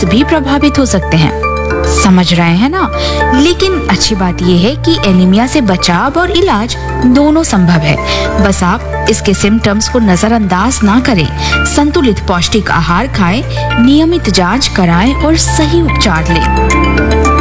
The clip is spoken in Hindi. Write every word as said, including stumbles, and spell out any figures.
सिम्टम्स भी प्रभावित हो सकते हैं। समझ रहे हैं ना? लेकिन अच्छी बात यह है कि एनीमिया से बचाव और इलाज दोनों संभव है। बस आप इसके सिम्टम्स को नजरअंदाज ना करें। संतुलित पौष्टिक आहार खाएं, नियमित जांच कराएं और सही उपचार लें।